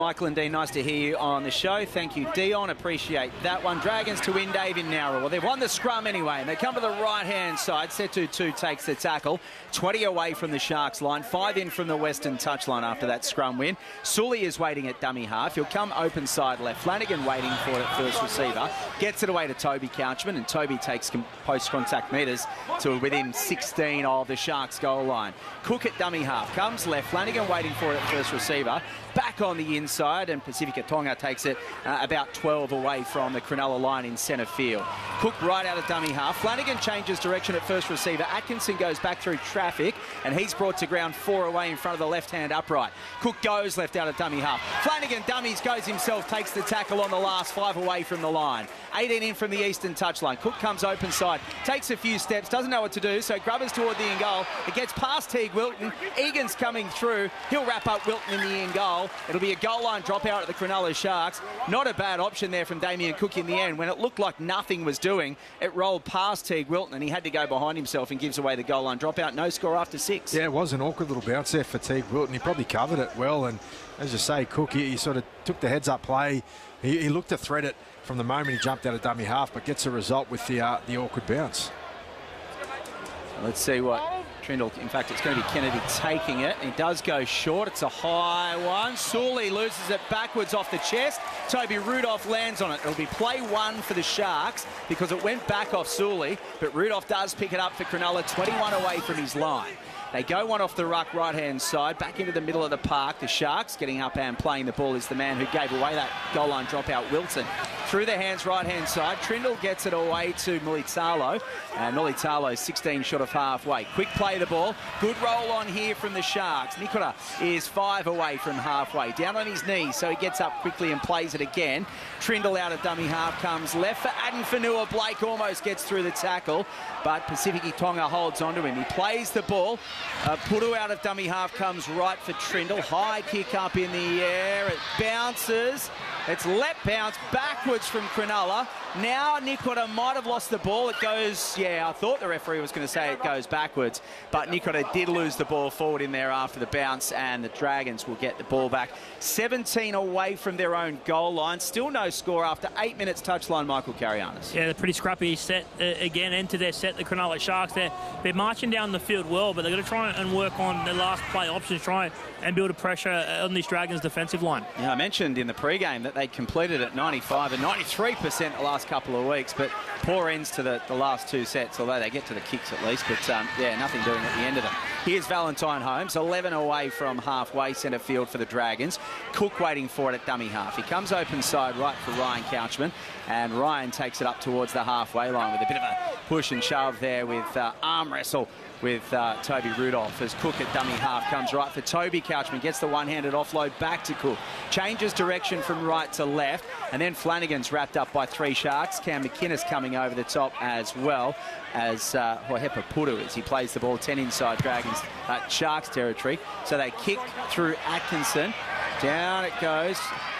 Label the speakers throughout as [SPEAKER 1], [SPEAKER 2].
[SPEAKER 1] Michael and Dean, nice to hear you on the show. Thank you, Dion. Appreciate that one. Dragons to win, Dave, in Nowra. Well, they've won the scrum anyway, and they come to the right-hand side. Setu takes the tackle. 20 away from the Sharks line. 5 in from the Western touchline after that scrum win. Sully is waiting at dummy half. He'll come open side left. Flanagan waiting for it at first receiver. Gets it away to Toby Couchman, and Toby takes post-contact metres to within 16 of the Sharks' goal line. Cook at dummy half. Comes left. Flanagan waiting for it at first receiver. Back on the inside, and Pacifica Tonga takes it about 12 away from the Cronulla line in centre field. Cook right out of dummy half. Flanagan changes direction at first receiver. Atkinson goes back through traffic, and he's brought to ground 4 away in front of the left-hand upright. Cook goes left out of dummy half. Flanagan dummies, goes himself, takes the tackle on the last 5 away from the line. 18 in from the eastern touchline. Cook comes open side, takes a few steps, doesn't know what to do, so grubbers toward the in goal. It gets past Teague Wilton. Egan's coming through. He'll wrap up Wilton in the in goal. It'll be a goal line dropout at the Cronulla Sharks. Not a bad option there from Damien Cook in the end. When it looked like nothing was doing, it rolled past Teague Wilton, and he had to go behind himself and gives away the goal line dropout. No score after 6.
[SPEAKER 2] Yeah, it was an awkward little bounce there for Teague Wilton. He probably covered it well, and as you say, Cook, he sort of took the heads-up play. He looked to thread it from the moment he jumped out of dummy half, but gets a result with the awkward bounce.
[SPEAKER 1] Let's see what Trindle, in fact, it's going to be Kennedy taking it. He does go short. It's a high one. Sully loses it backwards off the chest. Toby Rudolph lands on it. It'll be play 1 for the Sharks because it went back off Sully, but Rudolph does pick it up for Cronulla, 21 away from his line. They go one off the ruck right-hand side, back into the middle of the park. The Sharks getting up and playing the ball is the man who gave away that goal line dropout, Wilton. Through the hands right-hand side, Trindle gets it away to Mulitalo, and Mulitalo 16 short of halfway. Quick play the ball. Good roll on here from the Sharks. Nikora is 5 away from halfway. Down on his knees, so he gets up quickly and plays it again. Trindle out of dummy half comes left for Aden Fanua. Blake almost gets through the tackle, but Pacifica Tonga holds onto him. He plays the ball. Puru out of dummy half comes right for Trindle. High kick up in the air. It bounces. It's let bounce backwards from Cronulla. Now Nikora might have lost the ball. It goes, yeah, I thought the referee was going to say it goes backwards, but Nikora did lose the ball forward in there after the bounce, and the Dragons will get the ball back. 17 away from their own goal line. Still no score after 8 minutes touchline, Michael Carianis.
[SPEAKER 3] Yeah, they're pretty scrappy set again into their set, the Cronulla Sharks. They're marching down the field well, but they're going to try and work on their last play options, try and build a pressure on these Dragons' defensive line.
[SPEAKER 1] Yeah, I mentioned in the pre-game that they completed at 95 and 93% the last couple of weeks, but poor ends to the last 2 sets, although they get to the kicks at least, but yeah, nothing doing at the end of them. Here's Valentine Holmes, 11 away from halfway centre field for the Dragons. Cook waiting for it at dummy half. He comes open side right for Ryan Couchman, and Ryan takes it up towards the halfway line with a bit of a push and shove there with arm wrestle with Toby Rudolph as Cook at dummy half comes right for Toby Couchman, gets the one-handed offload back to Cook, changes direction from right to left, and then Flanagan's wrapped up by 3 Sharks. Cam McInnes coming over the top as well as Hohepa Puru as he plays the ball 10 inside Dragons Sharks territory. So they kick through Atkinson, down it goes,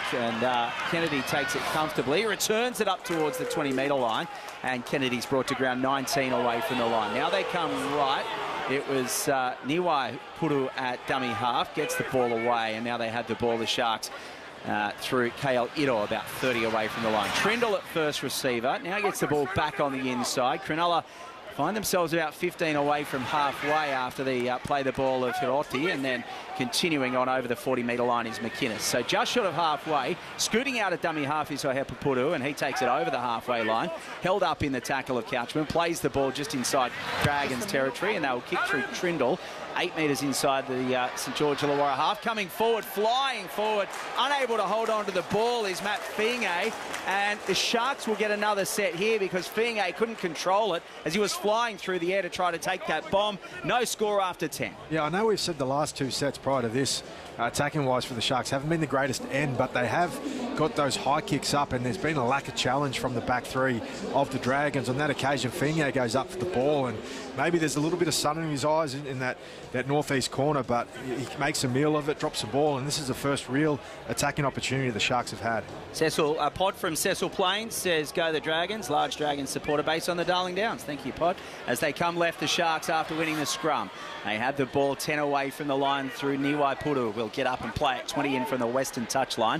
[SPEAKER 1] and Kennedy takes it comfortably, returns it up towards the 20-metre line, and Kennedy's brought to ground 19 away from the line. Now they come right. It was Niwai Puru at dummy half, gets the ball away, and now they have the ball, the Sharks, through KL Ito, about 30 away from the line. Trindle at first receiver, now gets the ball back on the inside. Cronulla find themselves about 15 away from halfway after they play the ball of Hiroti, and then continuing on over the 40-metre line is McInnes. So just short of halfway, scooting out at dummy half is Hohepa Puru, and he takes it over the halfway line. Held up in the tackle of Couchman, plays the ball just inside Dragons territory, and they'll kick through Trindle. 8 metres inside the St George Illawarra half. Coming forward, flying forward, unable to hold on to the ball is Matt Fienge, and the Sharks will get another set here because Fienge couldn't control it as he was flying through the air to try to take that bomb. No score after 10.
[SPEAKER 2] Yeah, I know we've said the last 2 sets prior to this, attacking-wise for the Sharks, haven't been the greatest end, but they have got those high kicks up, and there's been a lack of challenge from the back 3 of the Dragons. On that occasion, Fienge goes up for the ball, and maybe there's a little bit of sun in his eyes in that northeast corner, but he makes a meal of it, drops the ball, and this is the first real attacking opportunity the Sharks have had.
[SPEAKER 1] Cecil, a pod from Cecil Plains says, go the Dragons. Large Dragons supporter base on the Darling Downs. Thank you, Pod. As they come left, the Sharks after winning the scrum. They have the ball 10 away from the line through Niwai Puru. will get up and play at 20 in from the western touchline.